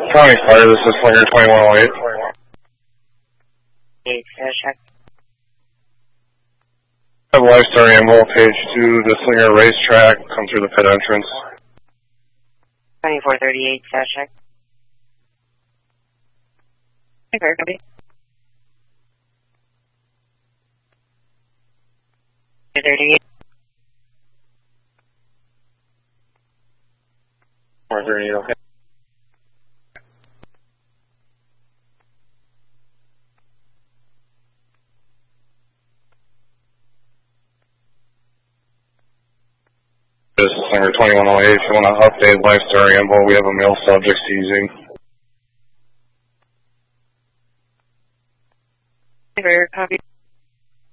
County Fire, this is Slinger 2108. Check. I have a Lifestar Ammo, page 2, the Slinger racetrack, come through the pit entrance. 2438, check. Okay, copy. 38. 438, okay. This is Slinger 2108. If you want to update Lifestar Ammo, we have a male subject seizing. Okay, copy.